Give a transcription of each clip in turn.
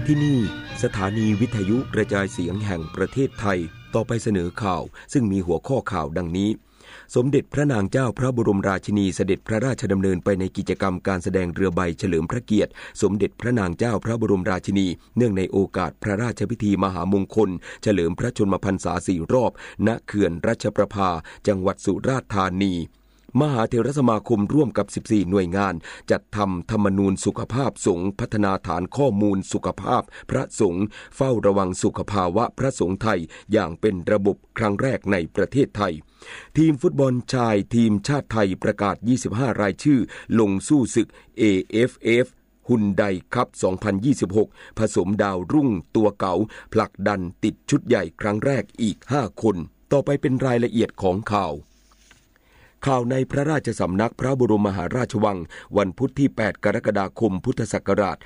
ที่นี่สถานีวิทยุกระจายเสียงแห่งประเทศไทยต่อไปเสนอข่าวซึ่งมีหัวข้อข่าวดังนี้สมเด็จพระนางเจ้าพระบรมราชินีเสด็จพระราชดำเนินไปในกิจกรรมการแสดงเรือใบเฉลิมพระเกียรติสมเด็จพระนางเจ้าพระบรมราชินีเนื่องในโอกาสพระราชพิธีมหามงคลเฉลิมพระชนมพรรษา4 รอบณเขื่อนรัชประภาจังหวัดสุราษฎร์ธานีมหาเถรสมาคมร่วมกับ14หน่วยงานจัดทำธรรมนูญสุขภาพสงฆ์พัฒนาฐานข้อมูลสุขภาพพระสงฆ์เฝ้าระวังสุขภาวะพระสงฆ์ไทยอย่างเป็นระบบครั้งแรกในประเทศไทยทีมฟุตบอลชายทีมชาติไทยประกาศ25รายชื่อลงสู้ศึก AFF ฮุนไดคัพ 2026 ผสมดาวรุ่งตัวเก๋าผลักดันติดชุดใหญ่ครั้งแรกอีก5คนต่อไปเป็นรายละเอียดของข่าวในพระราชสำนักพระบรมมหาราชวังวันพุธที่8กรกฎาคมพุทธศักราช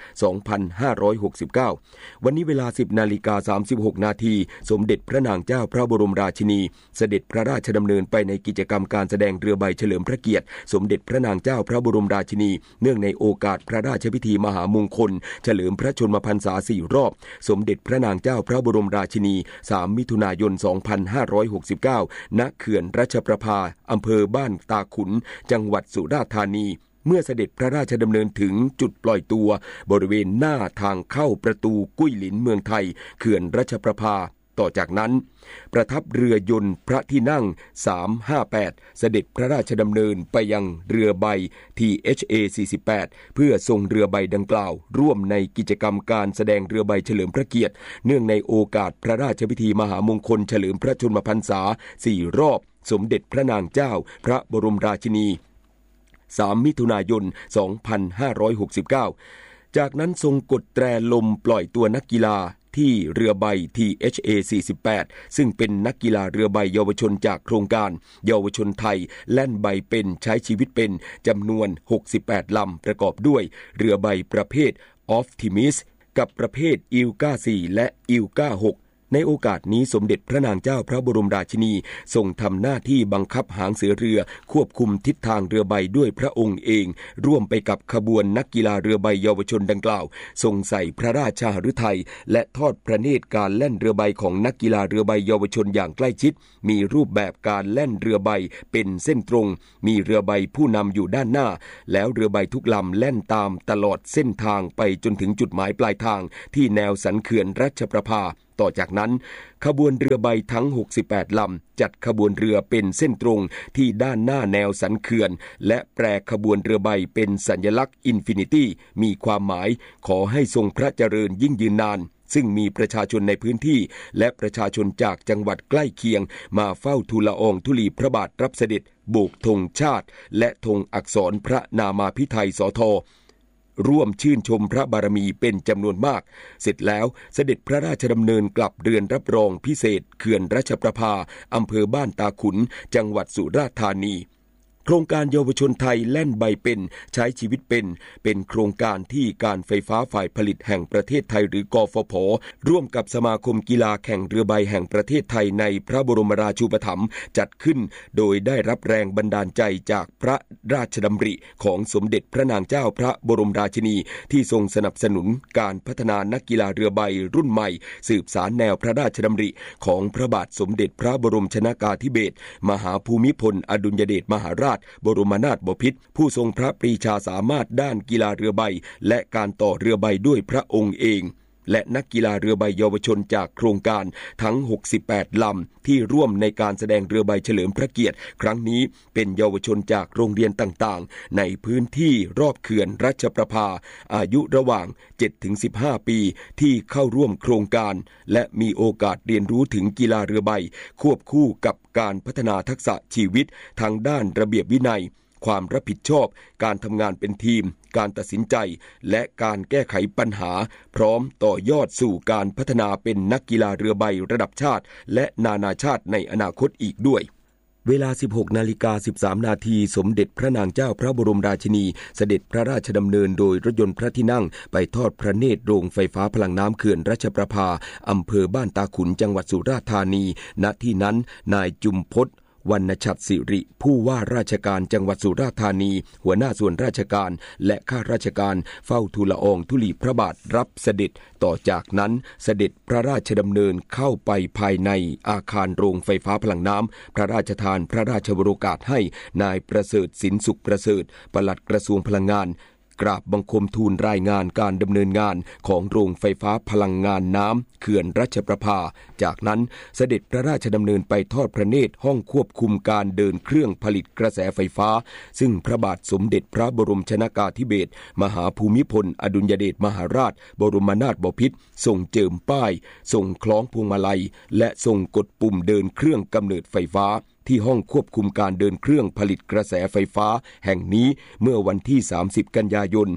2569วันนี้เวลา 10:36 นาทีสมเด็จพระนางเจ้าพระบรมราชินีเสด็จพระราชดำเนินไปในกิจกรรมการแสดงเรือใบเฉลิมพระเกียรติสมเด็จพระนางเจ้าพระบรมราชินีเนื่องในโอกาสพระราชพิธีมหามงคลเฉลิมพระชนมพรรษา4 รอบสมเด็จพระนางเจ้าพระบรมราชินี3มิถุนายน2569ณเขื่อนรัชประภาอำเภอบ้านตาขุนจังหวัดสุราษฎร์ธานีเมื่อเสด็จพระราชดำเนินถึงจุดปล่อยตัวบริเวณหน้าทางเข้าประตูกุ้ยหลินเมืองไทยเขื่อนรัชประภาต่อจากนั้นประทับเรือยนต์พระที่นั่ง358เสด็จพระราชดำเนินไปยังเรือใบ THA 48เพื่อส่งเรือใบดังกล่าวร่วมในกิจกรรมการแสดงเรือใบเฉลิมพระเกียรติเนื่องในโอกาสพระราชพิธีมหามงคลเฉลิมพระชนมพรรษา4 รอบสมเด็จพระนางเจ้าพระบรมราชินี3มิถุนายน2569จากนั้นทรงกดแตรลมปล่อยตัวนักกีฬาที่เรือใบ THA 48ซึ่งเป็นนักกีฬาเรือใบเยาวชนจากโครงการเยาวชนไทยแล่นใบเป็นใช้ชีวิตเป็นจำนวน68ลำประกอบด้วยเรือใบประเภท Optimis กับประเภท Ilka 4และ Ilka 6ในโอกาสนี้สมเด็จพระนางเจ้าพระบรมราชินีทรงทำหน้าที่บังคับหางเสือเรือควบคุมทิศทางเรือใบด้วยพระองค์เองร่วมไปกับขบวนนักกีฬาเรือใบเยาวชนดังกล่าวทรงใส่พระราชาฤทัยและทอดพระเนตรการแล่นเรือใบของนักกีฬาเรือใบเยาวชนอย่างใกล้ชิดมีรูปแบบการแล่นเรือใบเป็นเส้นตรงมีเรือใบผู้นำอยู่ด้านหน้าแล้วเรือใบทุกลำแล่นตามตลอดเส้นทางไปจนถึงจุดหมายปลายทางที่แนวสันเขื่อนรัชประภาต่อจากนั้นขบวนเรือใบทั้ง68ลำจัดขบวนเรือเป็นเส้นตรงที่ด้านหน้าแนวสันเขื่อนและแปรขบวนเรือใบเป็นสัญลักษณ์อินฟินิตี้มีความหมายขอให้ทรงพระเจริญยิ่งยืนนานซึ่งมีประชาชนในพื้นที่และประชาชนจากจังหวัดใกล้เคียงมาเฝ้าทูลละอองธุลีพระบาทรับเสด็จโบกธงชาติและธงอักษรพระนามาภิไธยสทร่วมชื่นชมพระบารมีเป็นจำนวนมากเสร็จแล้วเสด็จพระราชดำเนินกลับเรือนรับรองพิเศษเขื่อนรัชประภาอำเภอบ้านตาขุนจังหวัดสุราษฎร์ธานีโครงการเยาวชนไทยแล่นใบเป็นใช้ชีวิตเป็นโครงการที่การไฟฟ้าฝ่ายผลิตแห่งประเทศไทยหรือกฟผ.ร่วมกับสมาคมกีฬาแข่งเรือใบแห่งประเทศไทยในพระบรมราชูปถัมภ์จัดขึ้นโดยได้รับแรงบันดาลใจจากพระราชดำริของสมเด็จพระนางเจ้าพระบรมราชินีที่ทรงสนับสนุนการพัฒนานักกีฬาเรือใบรุ่นใหม่สืบสานแนวพระราชดำริของพระบาทสมเด็จพระบรมชนกาธิเบศรมหาภูมิพลอดุลยเดชมหาราชบรมนาถบพิตรผู้ทรงพระปรีชาสามารถด้านกีฬาเรือใบและการต่อเรือใบด้วยพระองค์เองและนักกีฬาเรือใบเยาวชนจากโครงการทั้ง68ลำที่ร่วมในการแสดงเรือใบเฉลิมพระเกียรติครั้งนี้เป็นเยาวชนจากโรงเรียนต่างๆในพื้นที่รอบเขื่อนรัชประภาอายุระหว่าง 7-15 ปีที่เข้าร่วมโครงการและมีโอกาสเรียนรู้ถึงกีฬาเรือใบควบคู่กับการพัฒนาทักษะชีวิตทางด้านระเบียบวินัยความรับผิดชอบการทำงานเป็นทีมการตัดสินใจและการแก้ไขปัญหาพร้อมต่อยอดสู่การพัฒนาเป็นนักกีฬาเรือใบระดับชาติและนานาชาติในอนาคตอีกด้วยเวลา 16:13 นาทีสมเด็จพระนางเจ้าพระบรมราชินีเสด็จพระราชดำเนินโดยรถยนต์พระที่นั่งไปทอดพระเนตรโรงไฟฟ้าพลังน้ำเขื่อนรัชประภาอำเภอบ้านตาขุนจังหวัดสุราษฎร์ธานีณที่นั้นนายจุมพจน์วรรณชัดสิริผู้ว่าราชการจังหวัดสุราษฎร์ธานีหัวหน้าส่วนราชการและข้าราชการเฝ้าทูลละอองธุลีพระบาทรับเสด็จต่อจากนั้นเสด็จพระราชดำเนินเข้าไปภายในอาคารโรงไฟฟ้าพลังน้ำพระราชทานพระราชวโรกาสให้นายประเสริฐสินสุขประเสริฐปลัดกระทรวงพลังงานกราบบังคมทูลรายงานการดำเนินงานของโรงไฟฟ้าพลังงานน้ำเขื่อนรัชประภาจากนั้นเสด็จพระราชดำเนินไปทอดพระเนตรห้องควบคุมการเดินเครื่องผลิตกระแสไฟฟ้าซึ่งพระบาทสมเด็จพระบรมชนกาธิเบศรมหาภูมิพลอดุลยเดชมหาราชบรมนาถบพิตรทรงเจิมป้ายทรงคล้องพวงมาลัยและทรงกดปุ่มเดินเครื่องกำเนิดไฟฟ้าที่ห้องควบคุมการเดินเครื่องผลิตกระแสไฟฟ้าแห่งนี้เมื่อวันที่30กันยายน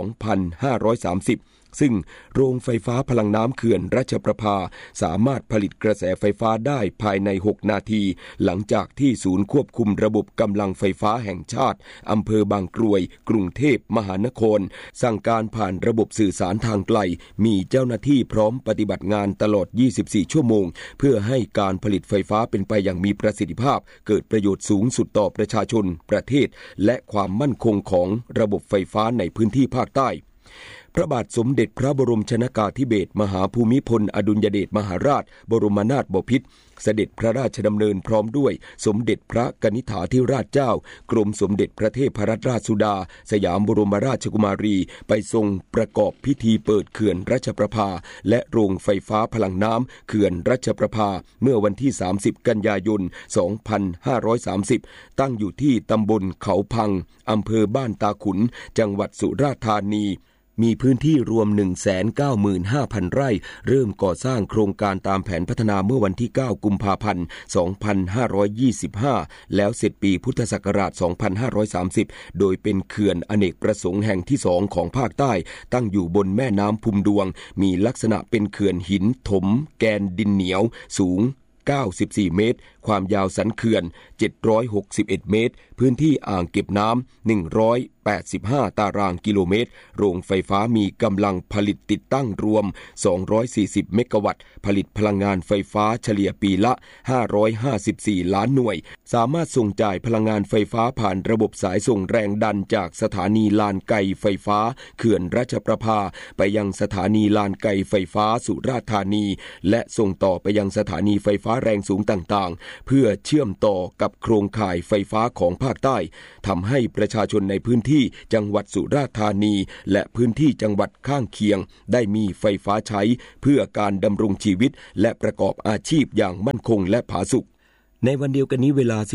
2530ซึ่งโรงไฟฟ้าพลังน้ำเขื่อนรัชประภาสามารถผลิตกระแสไฟฟ้าได้ภายใน6นาทีหลังจากที่ศูนย์ควบคุมระบบกำลังไฟฟ้าแห่งชาติอำเภอบางกรวยกรุงเทพมหานครสั่งการผ่านระบบสื่อสารทางไกลมีเจ้าหน้าที่พร้อมปฏิบัติงานตลอด24ชั่วโมงเพื่อให้การผลิตไฟฟ้าเป็นไปอย่างมีประสิทธิภาพเกิดประโยชน์สูงสุดต่อประชาชนประเทศและความมั่นคงของระบบไฟฟ้าในพื้นที่ภาคใต้พระบาทสมเด็จพระบรมชนกาธิเบศรมหาภูมิพลอดุลยเดชมหาราชบรมนาถบพิตรเสด็จพระราชดำเนินพร้อมด้วยสมเด็จพระกนิษฐาธิราชเจ้ากรมสมเด็จพระเทพรัตนราชสุดาสยามบรมราชกุมารีไปทรงประกอบพิธีเปิดเขื่อนรัชประภาและโรงไฟฟ้าพลังน้ำเขื่อนรัชประภาเมื่อวันที่30กันยายน2530ตั้งอยู่ที่ตำบลเขาพังอำเภอบ้านตาขุนจังหวัดสุราษฎร์ธานีมีพื้นที่รวม 195,000 ไร่เริ่มก่อสร้างโครงการตามแผนพัฒนาเมื่อวันที่9กุมภาพันธ์2525แล้วเสร็จปีพุทธศักราช2530โดยเป็นเขื่อนอเนกประสงค์แห่งที่2ของภาคใต้ตั้งอยู่บนแม่น้ำพุมดวงมีลักษณะเป็นเขื่อนหินถมแกนดินเหนียวสูง94เมตรความยาวสันเขื่อน761เมตรพื้นที่อ่างเก็บน้ำ185ตารางกิโลเมตรโรงไฟฟ้ามีกำลังผลิตติดตั้งรวม240เมกะวัตต์ผลิตพลังงานไฟฟ้าเฉลี่ยปีละ554ล้านหน่วยสามารถส่งจ่ายพลังงานไฟฟ้าผ่านระบบสายส่งแรงดันจากสถานีลานไกไฟฟ้าเขื่อนรัชประภาไปยังสถานีลานไกไฟฟ้าสุราษฎร์ธานีและส่งต่อไปยังสถานีไฟฟ้าแรงสูงต่างๆเพื่อเชื่อมต่อกับโครงข่ายไฟฟ้าของภาคใต้ทำให้ประชาชนในพื้นที่จังหวัดสุราษฎร์ธานีและพื้นที่จังหวัดข้างเคียงได้มีไฟฟ้าใช้เพื่อการดำรงชีวิตและประกอบอาชีพอย่างมั่นคงและผาสุกในวันเดียวกันนี้เวลา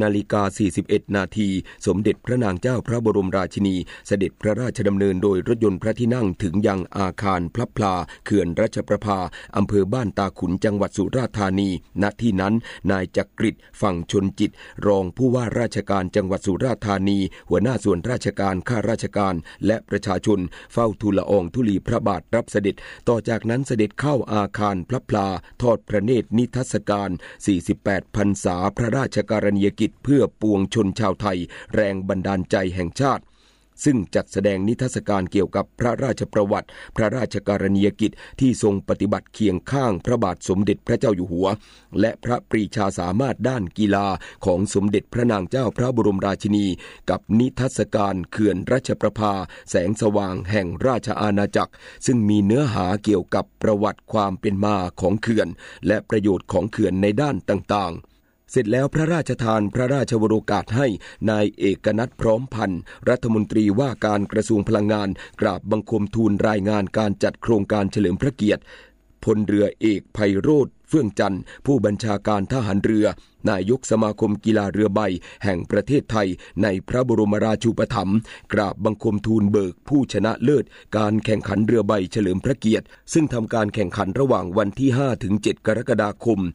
16:41 นาทีสมเด็จพระนางเจ้าพระบรมราชินีเสด็จพระราชดำเนินโดยรถยนต์พระที่นั่งถึงยังอาคารพลับพลาเขื่อนรัชประภาอำเภอบ้านตาขุนจังหวัดสุราษฎร์ธานีณที่นั้นนายจักริดฝั่งชนจิตรองผู้ว่าราชการจังหวัดสุราษฎร์ธานีหัวหน้าส่วนราชการข้าราชการและประชาชนเฝ้าทูลละอองธุลีพระบาทรับเสด็จต่อจากนั้นเสด็จเข้าอาคารพลับพลาทอดพระเนตรนิทรรศการ48 พรรษาพระราชกรณียกิจเพื่อปวงชนชาวไทยแรงบันดาลใจแห่งชาติซึ่งจัดแสดงนิทรรศการเกี่ยวกับพระราชประวัติพระราชกรณียกิจที่ทรงปฏิบัติเคียงข้างพระบาทสมเด็จพระเจ้าอยู่หัวและพระปรีชาสามารถด้านกีฬาของสมเด็จพระนางเจ้าพระบรมราชินีกับนิทรรศการเขื่อนรัชประภาแสงสว่างแห่งราชอาณาจักรซึ่งมีเนื้อหาเกี่ยวกับประวัติความเป็นมาของเขื่อนและประโยชน์ของเขื่อนในด้านต่างๆเสร็จแล้วพระราชทานพระราชวโรกาสให้นายเอกนัทพร้อมพันธ์รัฐมนตรีว่าการกระทรวงพลังงานกราบบังคมทูลรายงานการจัดโครงการเฉลิมพระเกียรติพลเรือเอกไพโรจน์เฟื่องจันทร์ผู้บัญชาการทหารเรือนายกสมาคมกีฬาเรือใบแห่งประเทศไทยในพระบรมราชูปถัมภ์กราบบังคมทูลเบิกผู้ชนะเลิศการแข่งขันเรือใบเฉลิมพระเกียรติซึ่งทำการแข่งขันระหว่างวันที่ 5-7 กรกฎาคม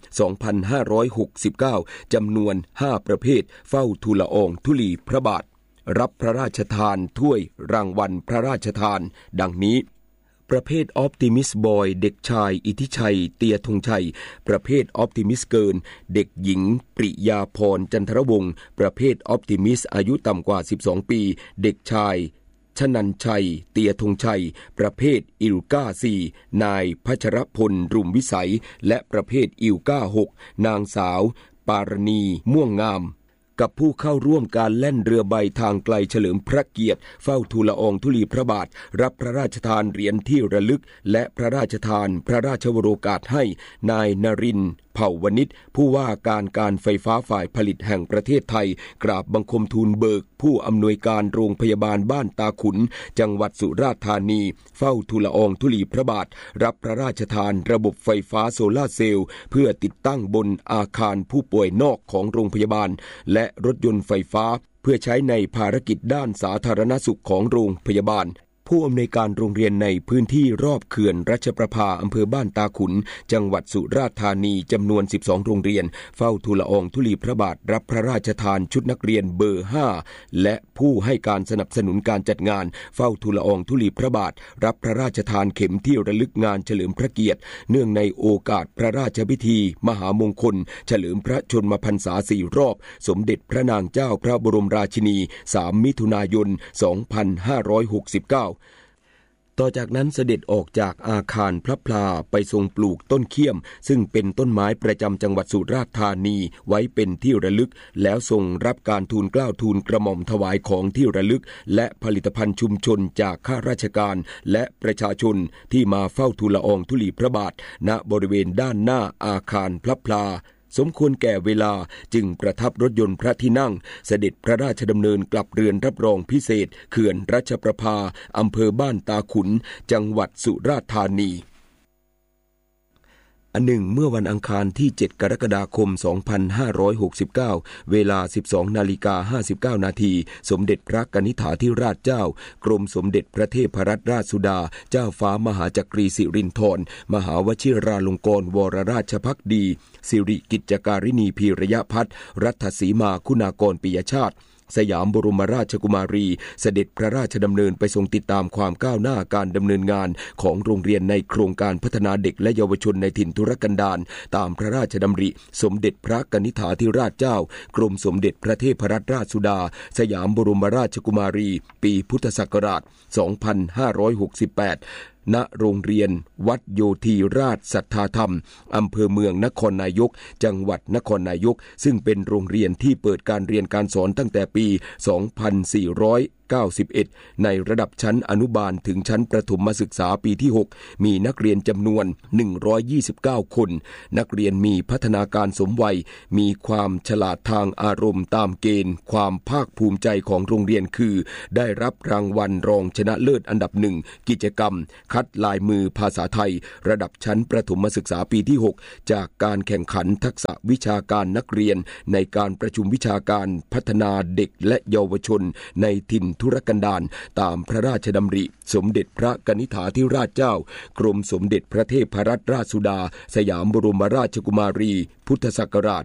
2569 จำนวน 5 ประเภทเฝ้าทูลละอองธุลีพระบาทรับพระราชทานถ้วยรางวัลพระราชทานดังนี้ประเภทออปติมิสบอยเด็กชายอิทธิชัยเตียธงชัยประเภทออปติมิสเกิร์ลเด็กหญิงปริยาพรจันทรวงศ์ประเภทออปติมิสอายุต่ำกว่า12ปีเด็กชายชนันชัยเตียธงชัยประเภทอิลก้า4นายพัชรพลรุ่มวิสัยและประเภทอิลก้า6นางสาวปารณีม่วงงามกับผู้เข้าร่วมการแล่นเรือใบทางไกลเฉลิมพระเกียรติเฝ้าทูลละอองธุลีพระบาทรับพระราชทานเหรียญที่ระลึกและพระราชทานพระราชวโรกาสให้นายนรินทร์เผ่าวณิชผู้ว่าการไฟฟ้าฝ่ายผลิตแห่งประเทศไทยกราบบังคมทูลเบิกผู้อำนวยการโรงพยาบาลบ้านตาขุนจังหวัดสุราษฎร์ธานีเฝ้าทูลละอองธุลีพระบาทรับพระราชทานระบบไฟฟ้าโซลาร์เซลล์เพื่อติดตั้งบนอาคารผู้ป่วยนอกของโรงพยาบาลและรถยนต์ไฟฟ้าเพื่อใช้ในภารกิจด้านสาธารณสุขของโรงพยาบาลผู้อำนวยการโรงเรียนในพื้นที่รอบเขื่อนรัชประภาอำเภอบ้านตาขุนจังหวัดสุราษฎร์ธานีจำนวน12โรงเรียนเฝ้าทูลละอองธุลีพระบาทรับพระราชทานชุดนักเรียนเบอร์5และผู้ให้การสนับสนุนการจัดงานเฝ้าทูลละอองธุลีพระบาทรับพระราชทานเข็มที่ระลึกงานเฉลิมพระเกียรติเนื่องในโอกาสพระราชพิธีมหามงคลเฉลิมพระชนมพรรษา4รอบสมเด็จพระนางเจ้าพระบรมราชินี3มิถุนายน2569ต่อจากนั้นเสด็จออกจากอาคารพระพลาไปทรงปลูกต้นเขี้ยมซึ่งเป็นต้นไม้ประจำจังหวัดสุราษฎร์ธานีไว้เป็นที่ระลึกแล้วทรงรับการทูลเกล้าทูลกระหม่อมถวายของที่ระลึกและผลิตภัณฑ์ชุมชนจากข้าราชการและประชาชนที่มาเฝ้าทูลละอองธุลีพระบาทณบริเวณด้านหน้าอาคารพระพลาสมควรแก่เวลาจึงประทับรถยนต์พระที่นั่งเสด็จพระราชดำเนินกลับเรือนรับรองพิเศษเขื่อนรัชประภาอำเภอบ้านตาขุนจังหวัดสุราษฎร์ธานีอันหนึ่งเมื่อวันอังคารที่7กรกฎาคม2569เวลา 12:59 นาทีสมเด็จพระกนิษฐาธิราชเจ้ากรมสมเด็จพระเทพรัตนราชสุดาเจ้าฟ้ามหาจักรีสิรินธรมหาวชิราลงกรณ์วรราชภักดีสิริกิจจการินีพีระยะพัฒน์รัฐสีมาคุณากรปิยชาติสยามบรมราชกุมารีเสด็จพระราชดำเนินไปทรงติดตามความก้าวหน้าการดำเนินงานของโรงเรียนในโครงการพัฒนาเด็กและเยาวชนในถิ่นทุรกันดารตามพระราชดำริสมเด็จพระกนิษฐาธิราชเจ้ากรมสมเด็จพระเทพรัตนราชสุดาสยามบรมราชกุมารีปีพุทธศักราช 2568ณโรงเรียนวัดโยธีราชสัทธาธรรมอำเภอเมืองนครนายกจังหวัดนครนายกซึ่งเป็นโรงเรียนที่เปิดการเรียนการสอนตั้งแต่ปี 2491 ในระดับชั้นอนุบาลถึงชั้นประถมศึกษาปีที่ 6 มีนักเรียนจำนวน 129 คนนักเรียนมีพัฒนาการสมวัยมีความฉลาดทางอารมณ์ตามเกณฑ์ความภาคภูมิใจของโรงเรียนคือได้รับรางวัลรองชนะเลิศอันดับ1กิจกรรมคัดลายมือภาษาไทยระดับชั้นประถมศึกษาปีที่ 6 จากการแข่งขันทักษะวิชาการนักเรียนในการประชุมวิชาการพัฒนาเด็กและเยาวชนในถิ่นทุรกันดารตามพระราชดำริสมเด็จพระกนิษฐาธิราชเจ้ากรมสมเด็จพระเทพรัตนราชสุดาสยามบรมราชกุมารีพุทธศักราช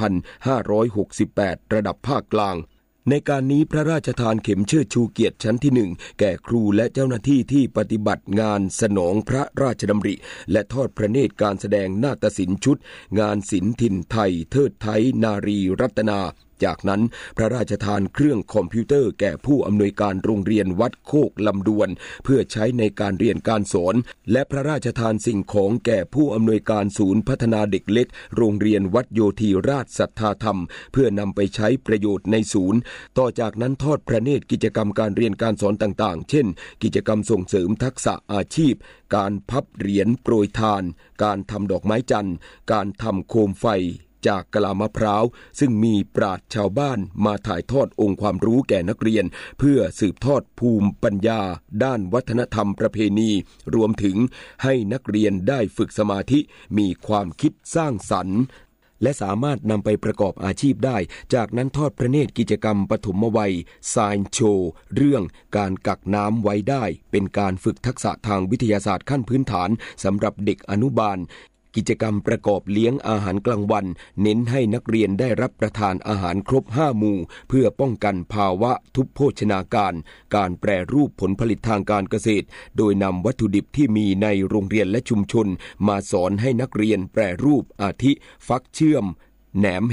2568 ระดับภาคกลางในการนี้พระราชทานเข็มเชิดชูเกียรติชั้นที่1แก่ครูและเจ้าหน้าที่ที่ปฏิบัติงานสนองพระราชดำริและทอดพระเนตรการแสดงนาฏศิลป์ชุดงานศิลป์ถิ่นไทยเทิดไทยนารีรัตนาจากนั้นพระราชทานเครื่องคอมพิวเตอร์แก่ผู้อำนวยการโรงเรียนวัดโคกลำดวนเพื่อใช้ในการเรียนการสอนและพระราชทานสิ่งของแก่ผู้อำนวยการศูนย์พัฒนาเด็กเล็กโรงเรียนวัดโยธีราชสัทธาธรรมเพื่อนำไปใช้ประโยชน์ในศูนย์ต่อจากนั้นทอดพระเนตรกิจกรรมการเรียนการสอนต่างๆเช่นกิจกรรมส่งเสริมทักษะอาชีพการพับเหรียญโปรยทานการทำดอกไม้จันทร์การทำโคมไฟจากกะลามะพร้าวซึ่งมีปราชญ์ชาวบ้านมาถ่ายทอดองค์ความรู้แก่นักเรียนเพื่อสืบทอดภูมิปัญญาด้านวัฒนธรรมประเพณีรวมถึงให้นักเรียนได้ฝึกสมาธิมีความคิดสร้างสรรค์และสามารถนำไปประกอบอาชีพได้จากนั้นทอดพระเนตรกิจกรรมปฐมวัยไซน์โชว์เรื่องการกักน้ำไว้ได้เป็นการฝึกทักษะทางวิทยาศาสตร์ขั้นพื้นฐานสำหรับเด็กอนุบาลกิจกรรมประกอบเลี้ยงอาหารกลางวันเน้นให้นักเรียนได้รับประทานอาหารครบ5หมู่เพื่อป้องกันภาวะทุพโภชนาการการแปรรูปผลผลิตทางการเกษตรโดยนำวัตถุดิบที่มีในโรงเรียนและชุมชนมาสอนให้นักเรียนแปรรูปอาทิฟักเชื่อมแหนมเห็ด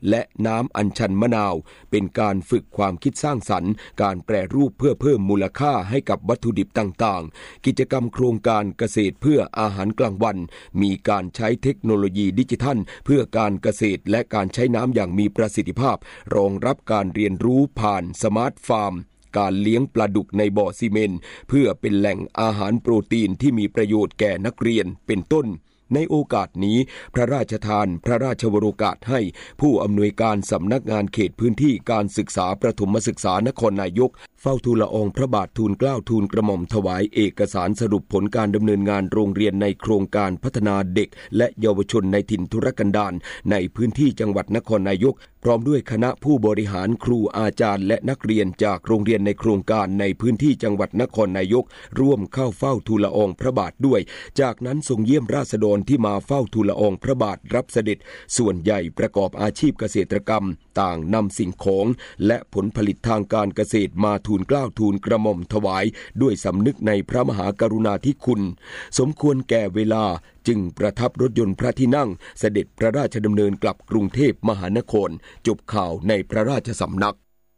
และน้ำอัญชันมะนาวเป็นการฝึกความคิดสร้างสรรค์การแปรรูปเพื่อเพิ่มมูลค่าให้กับวัตถุดิบต่างๆกิจกรรมโครงการเกษตรเพื่ออาหารกลางวันมีการใช้เทคโนโลยีดิจิทัลเพื่อการเกษตรและการใช้น้ำอย่างมีประสิทธิภาพรองรับการเรียนรู้ผ่านสมาร์ทฟาร์มการเลี้ยงปลาดุกในบ่อซีเมนต์เพื่อเป็นแหล่งอาหารโปรตีนที่มีประโยชน์แก่นักเรียนเป็นต้นในโอกาสนี้พระราชทานพระราชวโรกาสให้ผู้อำนวยการสำนักงานเขตพื้นที่การศึกษาประถมศึกษานครนายกเฝ้าทูลละอองพระบาททูลเกล้าทูลกระหม่อมถวายเอกสารสรุปผลการดำเนินงานโรงเรียนในโครงการพัฒนาเด็กและเยาวชนในถิ่นทุรกันดารในพื้นที่จังหวัดนครนายกพร้อมด้วยคณะผู้บริหารครูอาจารย์และนักเรียนจากโรงเรียนในโครงการในพื้นที่จังหวัดนครนายกร่วมเข้าเฝ้าทูลละอองพระบาทด้วยจากนั้นทรงเยี่ยมราษฎรที่มาเฝ้าทูลละอองพระบาทรับเสด็จส่วนใหญ่ประกอบอาชีพเกษตรกรรมต่างนำสิ่งของและผลผลิตทางการเกษตรมาทูลเกล้าทูลกระหม่อมถวายด้วยสำนึกในพระมหากรุณาธิคุณสมควรแก่เวลาจึงประทับรถยนต์พระที่นั่งเสด็จพระราชดำเนินกลับกรุงเทพมหานครจบข่าวในพระราชสำนัก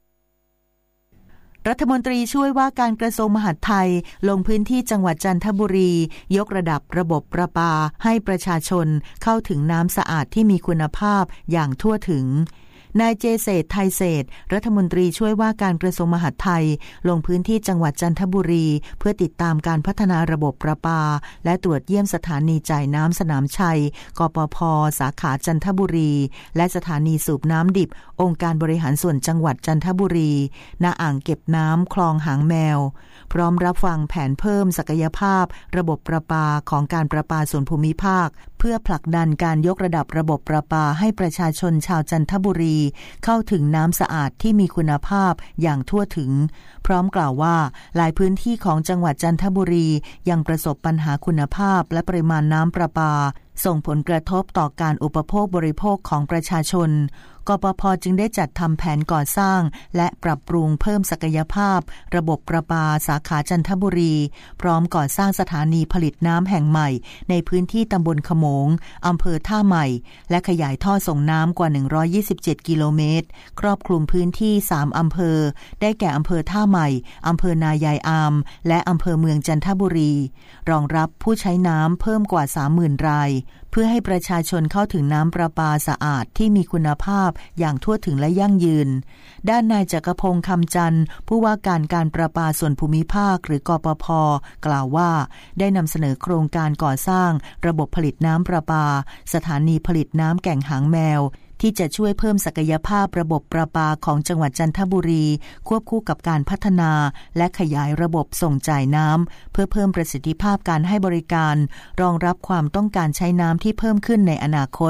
รัฐมนตรีช่วยว่าการกระทรวงมหาดไทยลงพื้นที่จังหวัดจันทบุรียกระดับระบบประปาให้ประชาชนเข้าถึงน้ำสะอาดที่มีคุณภาพอย่างทั่วถึงนายเจเศรษฐ์ไทยเศรษฐ์รัฐมนตรีช่วยว่าการกระทรวงมหาดไทยลงพื้นที่จังหวัดจันทบุรีเพื่อติดตามการพัฒนาระบบประปาและตรวจเยี่ยมสถานีจ่ายน้ำสนามชัยกปภ.สาขาจันทบุรีและสถานีสูบน้ำดิบองค์การบริหารส่วนจังหวัดจันทบุรีณอ่างเก็บน้ำคลองหางแมวพร้อมรับฟังแผนเพิ่มศักยภาพระบบประปาของการประปาส่วนภูมิภาคเพื่อผลักดันการยกระดับระบบประปาให้ประชาชนชาวจันทบุรีเข้าถึงน้ำสะอาดที่มีคุณภาพอย่างทั่วถึงพร้อมกล่าวว่าหลายพื้นที่ของจังหวัดจันทบุรียังประสบปัญหาคุณภาพและปริมาณน้ำประปาส่งผลกระทบต่อการอุปโภคบริโภคของประชาชนกปภ.จึงได้จัดทำแผนก่อสร้างและปรับปรุงเพิ่มศักยภาพระบบประปาสาขาจันทบุรีพร้อมก่อสร้างสถานีผลิตน้ำแห่งใหม่ในพื้นที่ตำบลขโมงอำเภอท่าใหม่และขยายท่อส่งน้ำกว่า127กิโลเมตรครอบคลุมพื้นที่3อำเภอได้แก่อำเภอท่าใหม่อำเภอนายายอามและอำเภอเมืองจันทบุรีรองรับผู้ใช้น้ำเพิ่มกว่า 30,000 รายเพื่อให้ประชาชนเข้าถึงน้ำประปาสะอาดที่มีคุณภาพอย่างทั่วถึงและยั่งยืนด้านนายจักรพงษ์คำจันทร์ผู้ว่าการประปาส่วนภูมิภาคหรือกปภ.กล่าวว่าได้นำเสนอโครงการก่อสร้างระบบผลิตน้ำประปาสถานีผลิตน้ำแก่งหางแมวที่จะช่วยเพิ่มศักยภาพระบบประปาของจังหวัดจันทบุรีควบคู่กับการพัฒนาและขยายระบบส่งจ่ายน้ำเพื่อเพิ่มประสิทธิภาพการให้บริการรองรับความต้องการใช้น้ำที่เพิ่มขึ้นในอนาคต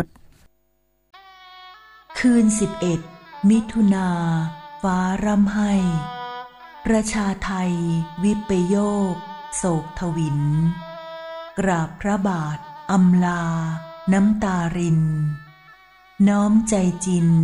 คืน11มิถุนาฟ้าร่ำไห้ประชาไทยวิปโยคโศกทวินกราบพระบาทอำลาน้ำตารินน้อมใจจิน